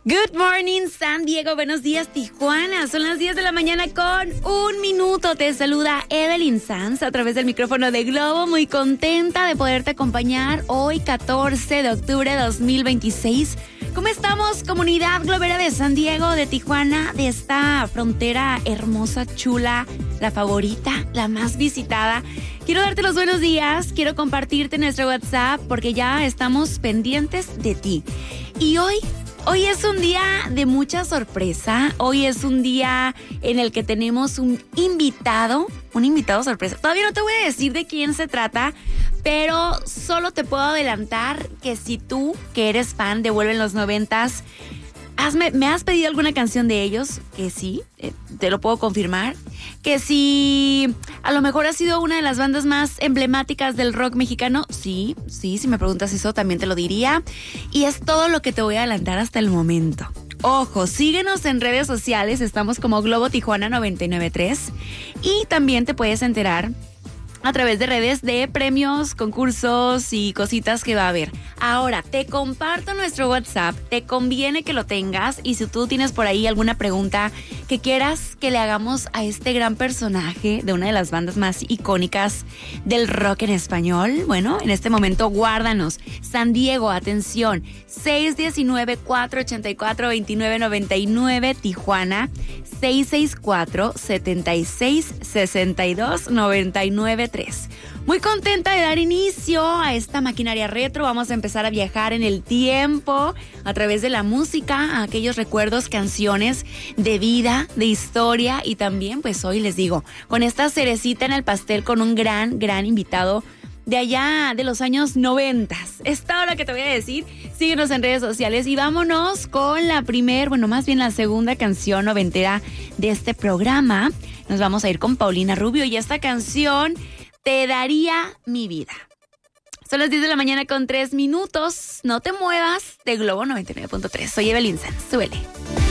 Good morning, San Diego. Buenos días, Tijuana. Son las 10 de la mañana con 1 minuto. Te saluda Evelyn Sanz a través del micrófono de Globo. Muy contenta de poderte acompañar hoy, 14 de octubre de 2026. ¿Cómo estamos, comunidad globera de San Diego, de Tijuana, de esta frontera hermosa, chula, la favorita, la más visitada? Quiero darte los buenos días, quiero compartirte nuestro WhatsApp porque ya estamos pendientes de ti. Y hoy es un día de mucha sorpresa. Hoy es un día en el que tenemos un invitado sorpresa. Todavía no te voy a decir de quién se trata, pero solo te puedo adelantar que si tú, que eres fan de Vuelven los 90s, me has pedido alguna canción de ellos, que sí, te lo puedo confirmar, que si a lo mejor ha sido una de las bandas más emblemáticas del rock mexicano, sí, si me preguntas eso también te lo diría, y es todo lo que te voy a adelantar hasta el momento. Ojo, síguenos en redes sociales, estamos como Globo Tijuana 99.3 y también te puedes enterar a través de redes de premios, concursos y cositas que va a haber. Ahora, te comparto nuestro WhatsApp, te conviene que lo tengas y si tú tienes por ahí alguna pregunta que quieras que le hagamos a este gran personaje de una de las bandas más icónicas del rock en español, bueno, en este momento guárdanos. San Diego, atención, 619-484-2999, Tijuana, 664-7662-993. Muy contenta de dar inicio a esta maquinaria retro. Vamos a empezar a viajar en el tiempo a través de la música, a aquellos recuerdos, canciones de vida, de historia y también, pues hoy les digo, con esta cerecita en el pastel con un gran invitado de allá de los años 90. Es todo lo que te voy a decir. Síguenos en redes sociales y vámonos con la segunda canción noventera de este programa. Nos vamos a ir con Paulina Rubio y esta canción, Te daría mi vida. Son las 10 de la mañana con 3 minutos. No te muevas de Globo 99.3. Soy Evelyn Sanz. Súbele.